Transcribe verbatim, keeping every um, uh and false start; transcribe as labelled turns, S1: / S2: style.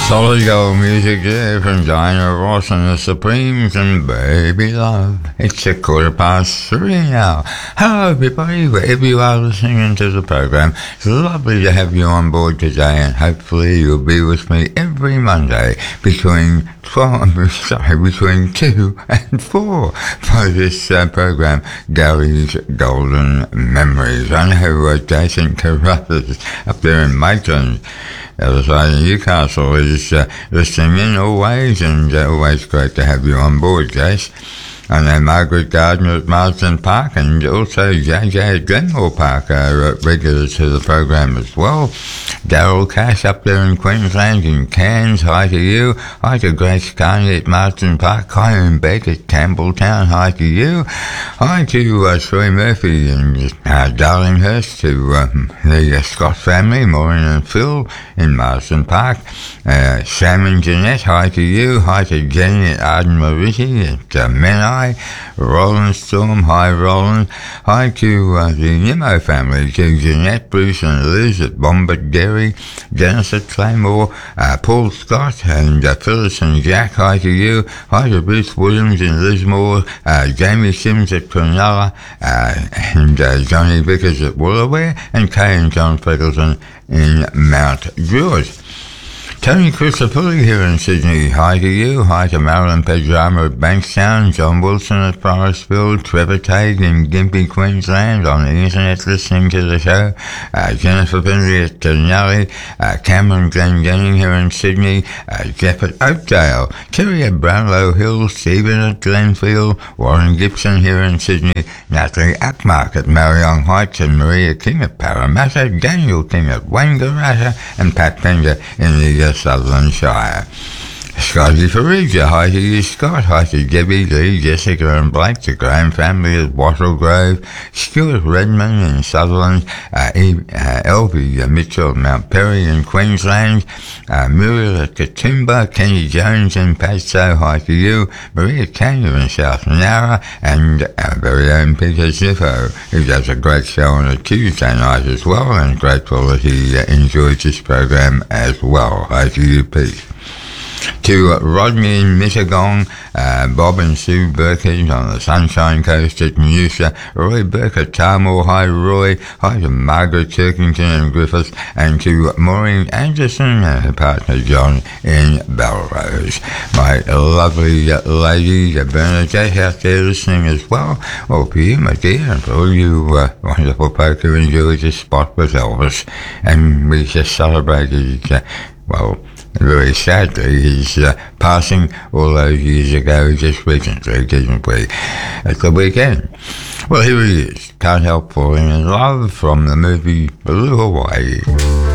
S1: Solid gold music there from Diana Ross and the Supremes and Baby Love. It's a quarter past three now. Hello everybody, wherever you are listening to the program. It's lovely to have you on board today, and hopefully you'll be with me every Monday between twelve, sorry, between two and four for this uh, program, Gary's Golden Memories. I know uh, Jason Carruthers up there in Maitland, the other side of Newcastle, is uh, listening in always, and uh, always great to have you on board, Jace. And then Margaret Gardner at Marsden Park, and also J J at Glenmore Park are regulars to the program as well. Daryl Cash up there in Queensland in Cairns, hi to you. Hi to Grace Carney at Marsden Park. Colin Beck at Campbelltown, hi to you. Hi to uh, Troy Murphy and uh, Darlinghurst, to um, the uh, Scott family, Maureen and Phil in Marsden Park. Uh, Sam and Jeanette, hi to you. Hi to Jenny at Arden Mariti at uh, Menai. Roland Storm, hi Roland. Hi to uh, the Nimmo family, to Jeanette, Bruce and Liz at Bombard Dairy, Dennis at Claymore, uh, Paul Scott and uh, Phyllis and Jack, hi to you. Hi to Bruce Williams in Lismore, uh, Jamie Sims at Cronulla, uh, and uh, Johnny Vickers at Wollaware, and Kay and John Freckleton in Mount Druitt. Tony Christopherli here in Sydney, hi to you. Hi to Marilyn Pedrama at Bankstown, John Wilson at Forestville, Trevor Tague in Gympie, Queensland, on the internet listening to the show, uh, Jennifer Finley at Denali, uh, Cameron Glendenning here in Sydney, uh, Jeff at Oakdale, Terry at Brownlow Hill, Stephen at Glenfield, Warren Gibson here in Sydney, Natalie Ackmark at Marion Heights, and Maria King at Parramatta, Daniel King at Wangaratta, and Pat Pender in the uh, Sutherland Shire. Scotty Farrugia, hi to you Scott, hi to Debbie, Lee, Jessica and Blake, the Graham family at Wattle Grove, Stuart Redmond in Sutherland, uh, e, uh, Elvie uh, Mitchell at Mount Perry in Queensland, uh, Muriel at Katoomba, Kenny Jones in Padstow, hi to you, Maria Kanya in South Nara, and our very own Peter Ziffo, who does a great show on a Tuesday night as well, and grateful that he uh, enjoys this program as well. Hi to you, Pete. To uh, Rodney in Mittagong, uh, Bob and Sue Burkett on the Sunshine Coast at Noosa, Roy Burke at Tarmore, hi Roy, hi to Margaret Turkington and Griffith, and to Maureen Anderson and her partner John in Belrose. My lovely uh, lady uh, Bernadette out there listening as well. Well, for you, my dear, and for all you uh, wonderful folk who enjoyed this spot with Elvis, and we just celebrated, uh, well, very sadly, his uh, passing all those years ago, just recently, didn't we? At the weekend. Well, here he is. Can't Help Falling in Love from the movie Blue Hawaii.